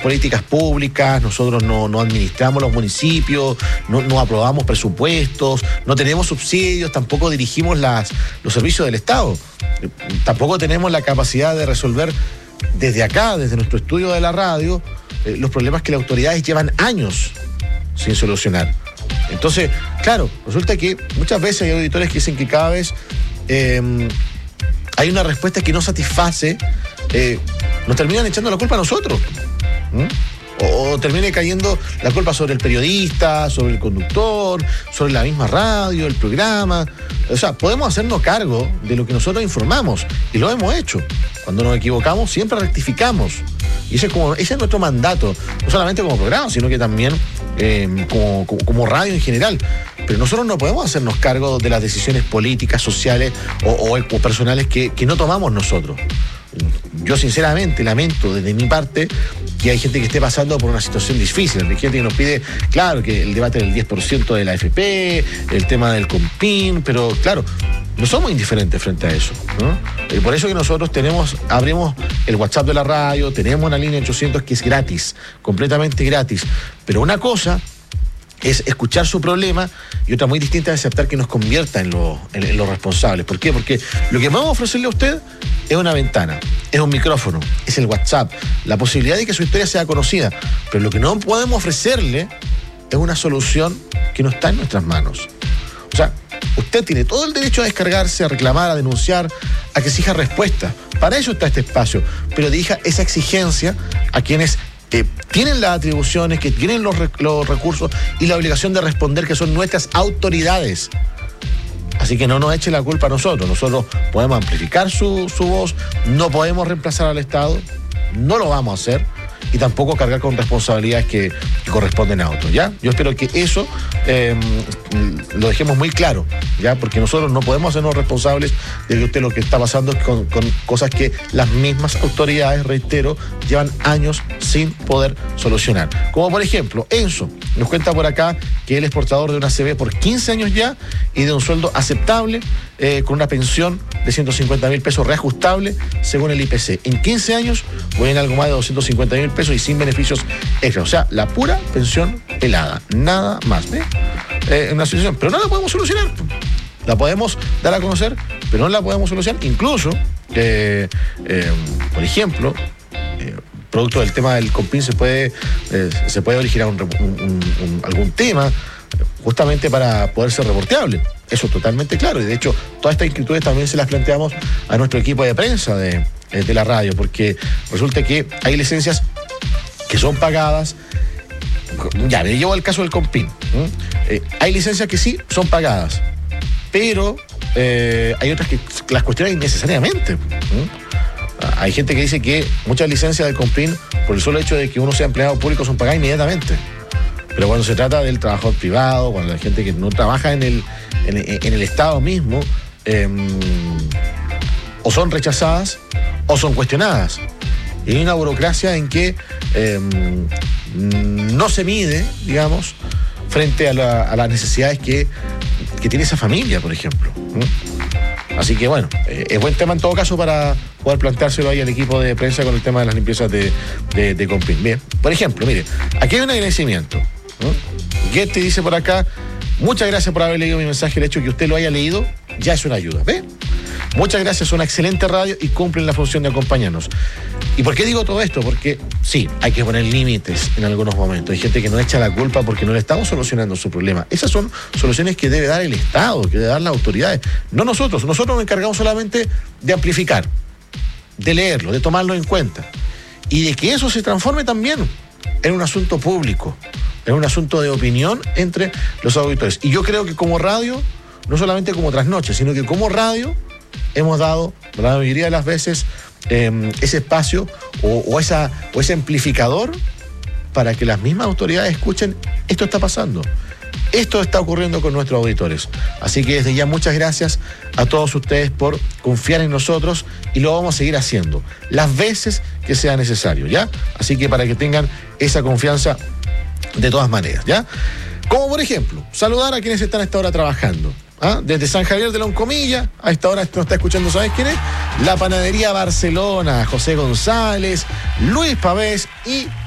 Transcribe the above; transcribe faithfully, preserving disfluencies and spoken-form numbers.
políticas públicas, nosotros no, no administramos los municipios, no, no aprobamos presupuestos, no tenemos subsidios, tampoco dirigimos las, los servicios del Estado. Tampoco tenemos la capacidad de resolver desde acá, desde nuestro estudio de la radio, eh, los problemas que las autoridades llevan años sin solucionar. Entonces, claro, resulta que muchas veces hay auditores que dicen que cada vez eh, hay una respuesta que no satisface, eh, nos terminan echando la culpa a nosotros. ¿Mm? O, o termine cayendo la culpa sobre el periodista, sobre el conductor, sobre la misma radio, el programa. O sea, podemos hacernos cargo de lo que nosotros informamos, y lo hemos hecho. Cuando nos equivocamos, siempre rectificamos. Y ese es, como, ese es nuestro mandato, no solamente como programa, sino que también eh, como, como, como radio en general. Pero nosotros no podemos hacernos cargo de las decisiones políticas, sociales o, o, o personales que, que no tomamos nosotros. Yo sinceramente lamento desde mi parte que hay gente que esté pasando por una situación difícil. Hay gente que nos pide, claro, que el debate del diez por ciento de la A F P, el tema del Compin, pero claro, no somos indiferentes frente a eso, ¿no? Y por eso que nosotros tenemos, abrimos el WhatsApp de la radio, tenemos una línea ochocientos que es gratis, completamente gratis. Pero una cosa es escuchar su problema y otra muy distinta es aceptar que nos convierta en los en, en lo responsables. ¿Por qué? Porque lo que vamos a ofrecerle a usted es una ventana, es un micrófono, es el WhatsApp, la posibilidad de que su historia sea conocida. Pero lo que no podemos ofrecerle es una solución que no está en nuestras manos. O sea, usted tiene todo el derecho a descargarse, a reclamar, a denunciar, a que exija respuesta. Para eso está este espacio. Pero dirija esa exigencia a quienes que tienen las atribuciones, que tienen los, rec- los recursos y la obligación de responder, que son nuestras autoridades. Así que no nos eche la culpa a nosotros. Nosotros podemos amplificar su, su voz, no podemos reemplazar al Estado, no lo vamos a hacer, y tampoco cargar con responsabilidades que, que corresponden a otros, ¿ya? Yo espero que eso eh, lo dejemos muy claro, ¿ya? Porque nosotros no podemos hacernos responsables de que usted lo que está pasando es con, con cosas que las mismas autoridades, reitero, llevan años sin poder solucionar. Como por ejemplo, Enzo nos cuenta por acá que él es portador de una C B por quince años ya y de un sueldo aceptable, eh, con una pensión de ciento cincuenta mil pesos reajustable según el I P C. En quince años voy en algo más de doscientos cincuenta mil pesos y sin beneficios extra. O sea, la pura pensión pelada, nada más, ¿eh? Eh, una situación, pero no la podemos solucionar. La podemos dar a conocer, pero no la podemos solucionar. Incluso, eh, eh, por ejemplo, eh, producto del tema del Compin se puede, eh, se puede originar un, un, un, algún tema justamente para poder ser reporteable. Eso es totalmente claro. Y de hecho, todas estas inquietudes también se las planteamos a nuestro equipo de prensa de, de la radio, porque resulta que hay licencias que son pagadas. Ya, me llevo al caso del Compin. ¿eh? Eh, hay licencias que sí son pagadas, pero eh, hay otras que las cuestionan innecesariamente. ¿eh? Hay gente que dice que muchas licencias del Compin, por el solo hecho de que uno sea empleado público, son pagadas inmediatamente. Pero cuando se trata del trabajador privado, cuando la gente que no trabaja en el, en, en el Estado mismo, eh, o son rechazadas o son cuestionadas. Y hay una burocracia en que eh, no se mide, digamos, frente a, la, a las necesidades que, que tiene esa familia, por ejemplo. ¿Mm? Así que bueno, eh, es buen tema en todo caso para poder planteárselo ahí al equipo de prensa con el tema de las limpiezas de, de, de Compin. Bien, por ejemplo, mire, aquí hay un agradecimiento. ¿Mm? Getty dice por acá: muchas gracias por haber leído mi mensaje. El hecho de que usted lo haya leído ya es una ayuda. ¿Ve? Muchas gracias, una excelente radio y cumplen la función de acompañarnos. ¿Y por qué digo todo esto? Porque sí, hay que poner límites en algunos momentos. Hay gente que no echa la culpa porque no le estamos solucionando su problema. Esas son soluciones que debe dar el Estado, que debe dar las autoridades. No nosotros. Nosotros nos encargamos solamente de amplificar, de leerlo, de tomarlo en cuenta. Y de que eso se transforme también en un asunto público, en un asunto de opinión entre los auditores. Y yo creo que como radio, no solamente como Trasnoche, sino que como radio hemos dado, la mayoría de las veces, eh, ese espacio o, o, esa, o ese amplificador para que las mismas autoridades escuchen: esto está pasando, esto está ocurriendo con nuestros auditores. Así que desde ya muchas gracias a todos ustedes por confiar en nosotros, y lo vamos a seguir haciendo las veces que sea necesario, ¿ya? Así que para que tengan esa confianza de todas maneras, ¿ya? Como por ejemplo, saludar a quienes están a esta hora trabajando. ¿Ah? Desde San Javier de Loncomilla, a esta hora nos está escuchando, ¿sabes quién es? La Panadería Barcelona, José González, Luis Pavés y